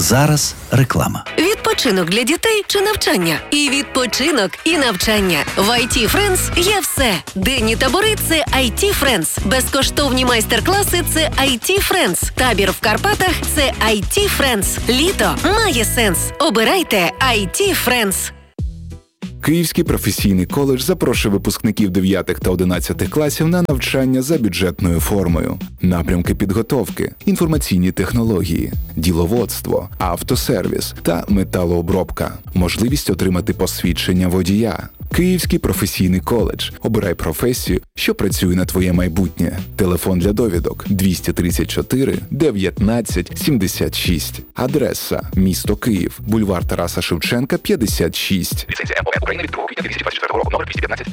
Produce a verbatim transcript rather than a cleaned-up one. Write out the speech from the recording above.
Зараз реклама. Відпочинок для дітей чи навчання? І відпочинок, і навчання. В ай ті Friends є все. Денні табори – це ай ті Friends. Безкоштовні майстер-класи – це ай ті Friends. Табір в Карпатах – це ай ті Friends. Літо має сенс. Обирайте ай ті Friends. Київський професійний коледж запрошує випускників дев'ятих та одинадцятих класів на навчання за бюджетною формою. Напрямки підготовки, інформаційні технології, діловодство, автосервіс та металообробка. Можливість отримати посвідчення водія. Київський професійний коледж. Обирай професію, що працює на твоє майбутнє. Телефон для довідок двісті тридцять чотири дев'ятнадцять сімдесят шість. Адреса: місто Київ, бульвар Тараса Шевченка, п'ятдесят шість. Ліцензія ем о ен України від другого квітня дві тисячі двадцять четвертого року, номер двісті п'ятнадцять